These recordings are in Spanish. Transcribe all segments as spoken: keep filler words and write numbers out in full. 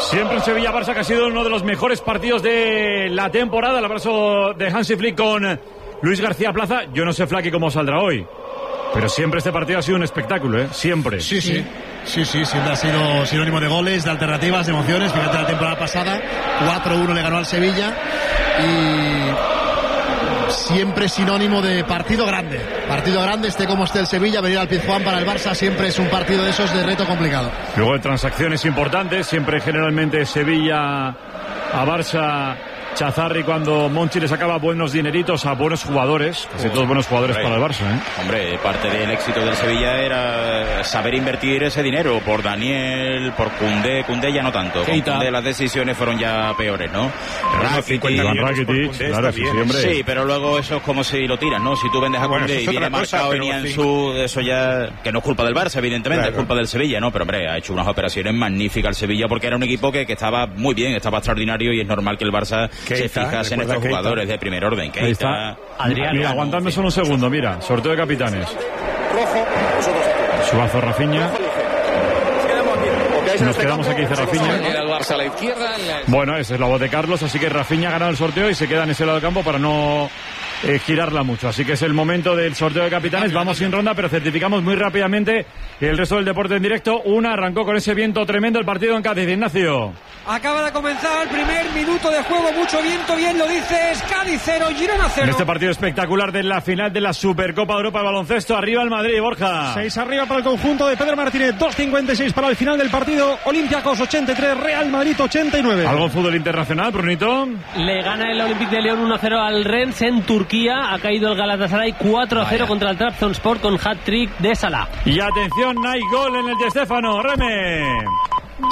Siempre en Sevilla-Barça, que ha sido uno de los mejores partidos de la temporada. El abrazo de Hansi Flick con Luis García Plaza. Yo no sé, Flaky, cómo saldrá hoy, pero siempre este partido ha sido un espectáculo, ¿eh? Siempre. Sí, sí. Sí, sí, siempre ha sido sinónimo de goles, de alternativas, de emociones. Fíjate, la temporada pasada cuatro uno le ganó al Sevilla y siempre sinónimo de partido grande. Partido grande, esté como esté el Sevilla, venir al Pizjuán para el Barça siempre es un partido de esos de reto complicado. Luego de transacciones importantes, siempre generalmente Sevilla a Barça. Chazarri, cuando Monchi le sacaba buenos dineritos a buenos jugadores, casi todos buenos jugadores hombre, para el Barça, ¿eh? Hombre, parte del éxito del Sevilla era saber invertir ese dinero por Daniel, por Koundé. Koundé ya no tanto. Con Koundé las decisiones fueron ya peores, ¿no? Rakitic, claro, sí, sí, sí, pero luego eso es como si lo tiras, ¿no? Si tú vendes a bueno, Koundé y viene marcado y en su... Eso ya... Que no es culpa del Barça, evidentemente, claro. Es culpa del Sevilla, ¿no? Pero, hombre, ha hecho unas operaciones magníficas el Sevilla porque era un equipo que, que estaba muy bien, estaba extraordinario y es normal que el Barça... Se fijas en estos jugadores de primer orden. Ahí está Adrián. Mira, aguantadme solo un segundo, mira. Sorteo de capitanes. Suazo, Rafinha. Nos quedamos aquí, dice Rafinha. Bueno, esa es la voz de Carlos, así que Rafinha ha ganado el sorteo y se queda en ese lado del campo para no eh, girarla mucho. Así que es el momento del sorteo de capitanes. Vamos sin ronda, pero certificamos muy rápidamente el resto del deporte en directo. Una arrancó con ese viento tremendo el partido en Cádiz. Ignacio. Acaba de comenzar el primer minuto de juego, mucho viento, bien lo dices, Cádiz cero, Girona cero. En este partido espectacular de la final de la Supercopa de Europa de baloncesto, arriba el Madrid, Borja. seis arriba para el conjunto de Pedro Martínez, dos cincuenta y seis para el final del partido, Olympiacos ochenta y tres, Real Madrid ochenta y nueve. ¿Algo fútbol internacional, Brunito? Le gana el Olympique de León uno a cero al Rennes en Turquía, ha caído el Galatasaray cuatro a cero Vaya. Contra el Trabzonspor con hat-trick de Salah. Y atención, hay gol en el Di Stéfano, Reme. ¡Gol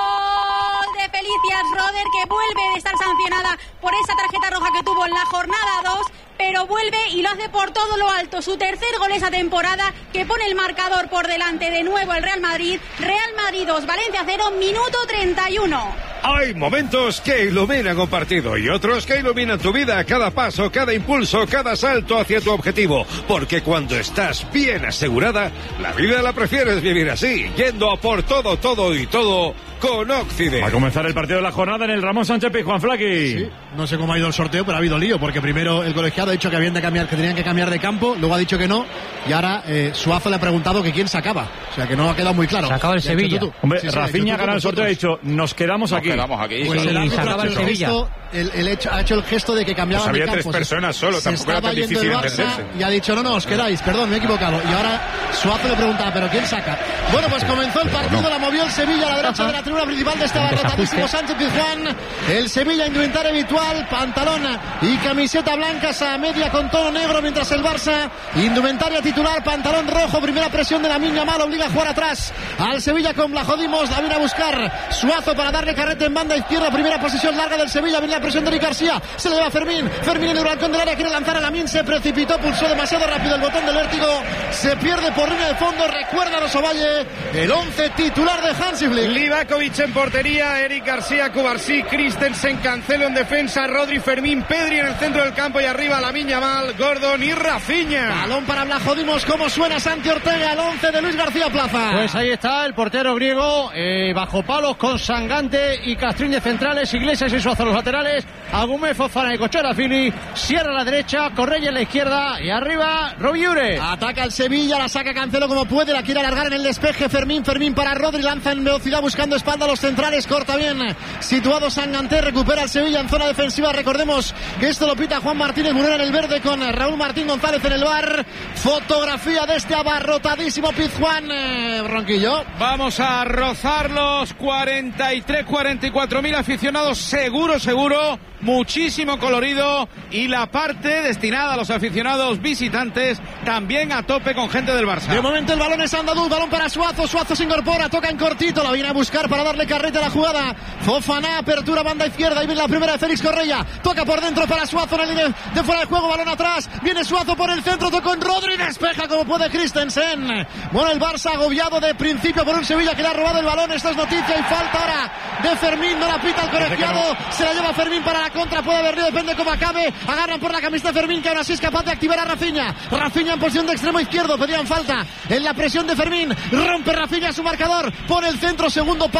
de Felicias Roder, que vuelve de estar sancionada por esa tarjeta roja que tuvo en la jornada dos, pero vuelve y lo hace por todo lo alto? Su tercer gol esa temporada, que pone el marcador por delante de nuevo el Real Madrid. Real Madrid dos, Valencia cero, minuto treinta y uno. Hay momentos que iluminan un partido y otros que iluminan tu vida, cada paso, cada impulso, cada salto hacia tu objetivo. Porque cuando estás bien asegurada, la vida la prefieres vivir así, yendo a por todo, todo y todo con Occident. Va a comenzar el partido de la jornada en el Ramón Sánchez Pizjuán, Flaky. Sí, no sé cómo ha ido el sorteo, pero ha habido lío, porque primero el colegiado ha dicho que habían de cambiar, que tenían que cambiar de campo, luego ha dicho que no, y ahora eh, Suazo le ha preguntado que quién sacaba. O sea que no ha quedado muy claro. Sacaba el Sevilla. Tú, tú. Hombre, sí, sí, Rafinha ha ganado el sorteo y ha dicho, nos quedamos nos aquí. Quedamos aquí. Pues claro. el sacaba el Sevilla. Gesto, el, el hecho, ha hecho el gesto de que cambiaban pues de había campo. tres personas solo, se tampoco era tan difícil el Barça entenderse. y ha dicho, no, no, os quedáis, perdón, me he equivocado. Y ahora Suazo le preguntaba, ¿pero quién saca? Bueno, pues comenzó el partido, no. La movió el Sevilla a la derecha de la tribuna principal de este abarrotadísimo Sánchez Pizjuán. El Sevilla, indumentaria habitual, pantalón y camiseta blancas a media con tono negro, mientras el Barça, indumentaria titular, pantalón rojo, primera presión de la Miña Mal, obliga a jugar atrás al Sevilla con Blajodimos, la viene a buscar Suazo para darle carrete en banda izquierda, primera posición larga del Sevilla, viene la presión de Eric García, se le lleva Fermín, Fermín en el balcón del área, quiere lanzar a Lamine, se precipitó, pulsó demasiado rápido el botón del vértigo, se pierde por línea de fondo, recuerda a Ovalle, el once titular de Hansi Flick. Livakovic en portería, Eric García, Cubarsí, Christensen, Cancelo en defensa, Rodri, Fermín, Pedri en el centro del campo y arriba Lamine Yamal, Gordon y Rafinha. Balón para Blajodimos, ¿cómo suena Santi Ortega, el once de Luis García Plaza? Pues ahí está el portero griego, eh, bajo palos con Sangante y Castrín de centrales, Iglesias y Suazo los laterales, Agumé, Fofana y Cochera Fili, Sierra a la derecha, Correia en la izquierda y arriba Robiure. Ataca el Sevilla, la saca Cancelo como puede, la quiere alargar en el despeje, Fermín, Fermín para Rodri, lanza en velocidad buscando espalda a los centrales, corta bien, situado Sangante, recupera el Sevilla en zona defensiva, recordemos que esto lo pita Juan Martínez Murera en el verde con Raúl Martín González en el bar, fotografía de este abarrotadísimo Pizjuán, eh, Ronquillo. Vamos a rozar los cuarenta y tres, cuarenta y cuatro mil aficionados, seguro, seguro, muchísimo colorido y la parte destinada a los aficionados visitantes también a tope con gente del Barça. De momento el balón es andaluz, balón para Suazo, Suazo se incorpora, toca en cortito, la viene a buscar para darle carrete a la jugada, Fofana, apertura banda izquierda, ahí viene la primera de Félix Correia, toca por dentro para Suazo en la línea de fuera de juego, balón atrás, viene Suazo por el centro, tocó en Rodri, despeja como puede Christensen. Bueno, el Barça agobiado de principio por un Sevilla que le ha robado el balón, esto es noticia y falta ahora de Fermín, no la pita el colegiado, se la lleva Fermín para la contra, puede haber río, depende cómo acabe, agarran por la camiseta de Fermín que ahora sí es capaz de activar a Rafinha, Rafinha en posición de extremo izquierdo, pedían falta en la presión de Fermín, rompe Rafinha su marcador, pone el centro, segundo palo.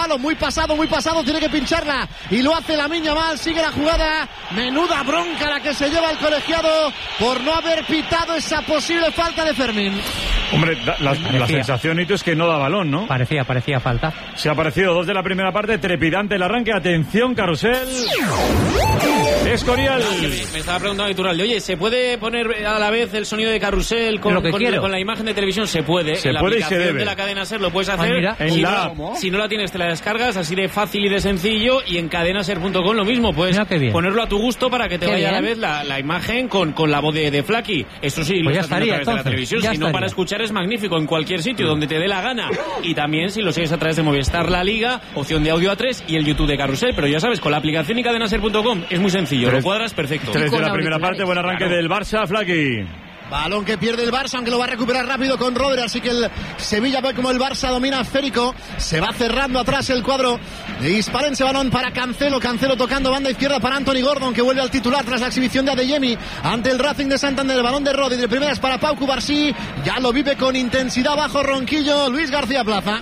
palo, muy pasado, muy pasado, tiene que pincharla y lo hace Lamine Yamal, sigue la jugada, menuda bronca la que se lleva el colegiado por no haber pitado esa posible falta de Fermín. Hombre, la, la, la sensación, Nito, es que no da balón, ¿no? Parecía, parecía falta. Se ha aparecido dos de la primera parte, trepidante el arranque, atención, Carrusel. Escorial. Me estaba preguntando Iturralde, oye, ¿se puede poner a la vez el sonido de Carrusel con, con, con la imagen de televisión? Se puede. Se en la puede aplicación y se debe. de la cadena SER lo puedes hacer. Ah, mira. Si, En no, la... si no la tienes, te la descargas, así de fácil y de sencillo. Y en cadenaser punto com lo mismo, puedes ponerlo a tu gusto para que te qué vaya bien. A la vez la, la imagen con, con la voz de, de Flaky. Eso sí, pues lo ya estás estaría, a través de la televisión. Si no, para escuchar es magnífico en cualquier sitio donde te dé la gana. Y también si lo sigues a través de Movistar La Liga, opción de audio A tres y el YouTube de Carrusel. Pero ya sabes, con la aplicación y cadenaser punto com es muy sencillo. Tres, lo cuadras perfecto. Tres de la primera parte, buen arranque claro. del Barça, Flaky. Balón que pierde el Barça, aunque lo va a recuperar rápido con Rodri, así que el Sevilla ve como el Barça domina esférico, se va cerrando atrás el cuadro de Hispalense, balón para Cancelo, Cancelo tocando banda izquierda para Anthony Gordon, que vuelve al titular tras la exhibición de Adeyemi ante el Racing de Santander, el balón de Rodri, de primeras para Pau Cubarsí, ya lo vive con intensidad bajo Ronquillo, Luis García Plaza.